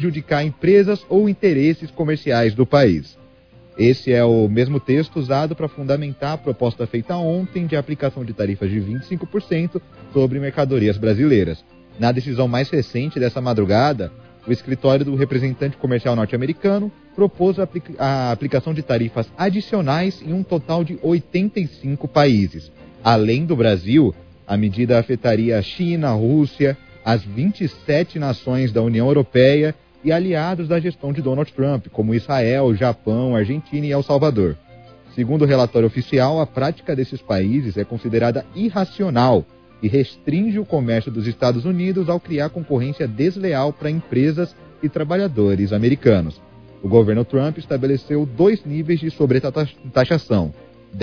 prejudicar empresas ou interesses comerciais do país. Esse é o mesmo texto usado para fundamentar a proposta feita ontem de aplicação de tarifas de 25% sobre mercadorias brasileiras. Na decisão mais recente dessa madrugada, o escritório do representante comercial norte-americano propôs a aplicação de tarifas adicionais em um total de 85 países. Além do Brasil, a medida afetaria a China, a Rússia, as 27 nações da União Europeia e aliados da gestão de Donald Trump, como Israel, Japão, Argentina e El Salvador. Segundo o relatório oficial, a prática desses países é considerada irracional e restringe o comércio dos Estados Unidos ao criar concorrência desleal para empresas e trabalhadores americanos. O governo Trump estabeleceu 2 níveis de sobretaxação: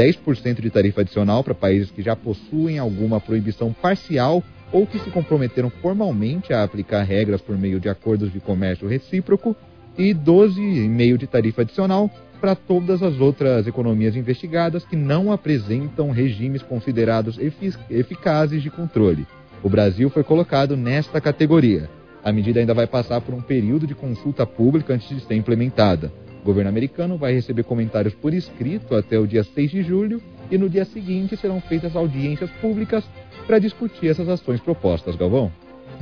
10% de tarifa adicional para países que já possuem alguma proibição parcial ou que se comprometeram formalmente a aplicar regras por meio de acordos de comércio recíproco, e 12,5% de tarifa adicional para todas as outras economias investigadas que não apresentam regimes considerados eficazes de controle. O Brasil foi colocado nesta categoria. A medida ainda vai passar por um período de consulta pública antes de ser implementada. O governo americano vai receber comentários por escrito até o dia 6 de julho e no dia seguinte serão feitas audiências públicas para discutir essas ações propostas, Galvão.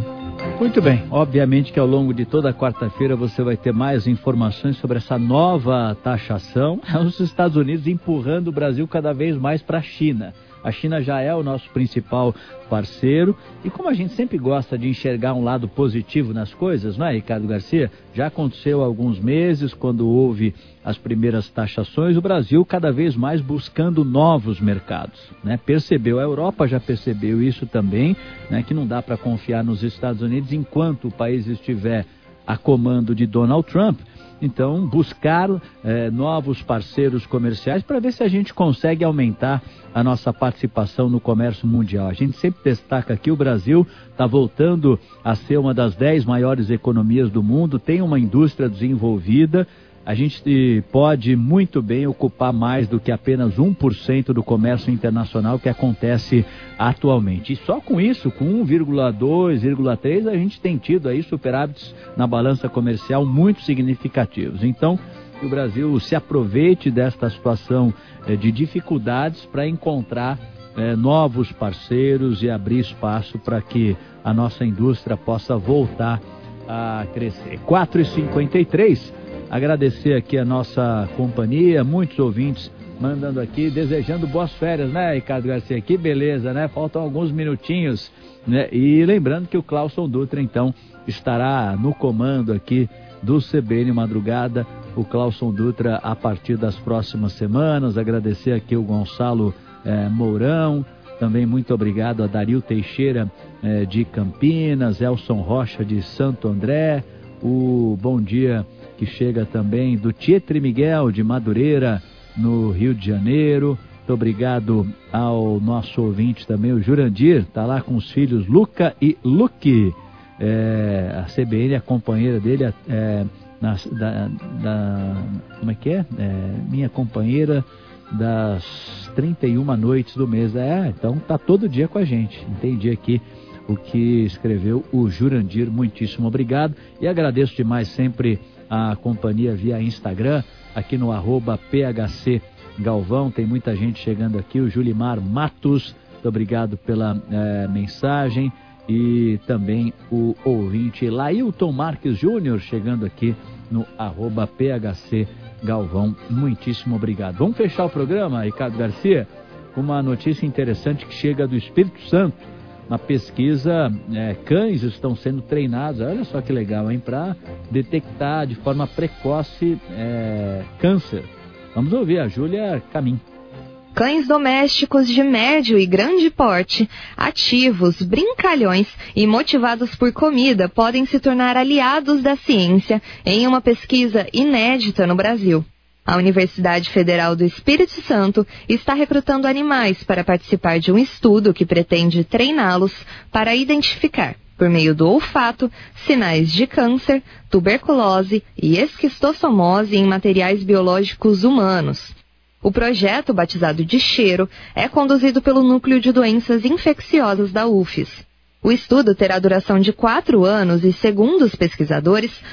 Muito bem, obviamente que ao longo de toda a quarta-feira você vai ter mais informações sobre essa nova taxação. É os Estados Unidos empurrando o Brasil cada vez mais para a China. A China já é o nosso principal parceiro e como a gente sempre gosta de enxergar um lado positivo nas coisas, não é, Ricardo Garcia? Já aconteceu há alguns meses, quando houve as primeiras taxações, o Brasil cada vez mais buscando novos mercados, né? Percebeu, a Europa já percebeu isso também, né? Que não dá para confiar nos Estados Unidos enquanto o país estiver a comando de Donald Trump. Então, buscar novos parceiros comerciais para ver se a gente consegue aumentar a nossa participação no comércio mundial. A gente sempre destaca aqui, o Brasil está voltando a ser uma das 10 maiores economias do mundo, tem uma indústria desenvolvida. A gente pode muito bem ocupar mais do que apenas 1% do comércio internacional que acontece atualmente. E só com isso, com 1,2, 1,3, a gente tem tido aí superávites na balança comercial muito significativos. Então, que o Brasil se aproveite desta situação de dificuldades para encontrar novos parceiros e abrir espaço para que a nossa indústria possa voltar a crescer. 4h53. Agradecer aqui a nossa companhia, muitos ouvintes mandando aqui, desejando boas férias, né, Ricardo Garcia? Que beleza, né? Faltam alguns minutinhos, né? E lembrando que o Clauson Dutra, então, estará no comando aqui do CBN Madrugada, o Clauson Dutra a partir das próximas semanas. Agradecer aqui o Gonçalo Mourão, também muito obrigado a Dario Teixeira de Campinas, Elson Rocha de Santo André, o bom dia que chega também do Tietre Miguel de Madureira, no Rio de Janeiro. Muito obrigado ao nosso ouvinte também, o Jurandir, está lá com os filhos Luca e Luque. A CBN, a companheira dele, como é que é? Minha companheira das 31 noites do mês. Então tá todo dia com a gente. Entendi aqui o que escreveu o Jurandir. Muitíssimo obrigado e agradeço demais sempre a companhia via Instagram, aqui no @PHC Galvão. Tem muita gente chegando aqui, o Julimar Matos, muito obrigado pela mensagem, e também o ouvinte Lailton Marques Júnior chegando aqui no @PHC Galvão. Muitíssimo obrigado. Vamos fechar o programa, Ricardo Garcia, com uma notícia interessante que chega do Espírito Santo. Na pesquisa, cães estão sendo treinados, olha só que legal, hein, para detectar de forma precoce câncer. Vamos ouvir a Júlia Camim. Cães domésticos de médio e grande porte, ativos, brincalhões e motivados por comida podem se tornar aliados da ciência em uma pesquisa inédita no Brasil. A Universidade Federal do Espírito Santo está recrutando animais para participar de um estudo que pretende treiná-los para identificar, por meio do olfato, sinais de câncer, tuberculose e esquistossomose em materiais biológicos humanos. O projeto, batizado de Cheiro, é conduzido pelo Núcleo de Doenças Infecciosas da UFES. O estudo terá duração de 4 anos e, segundo os pesquisadores,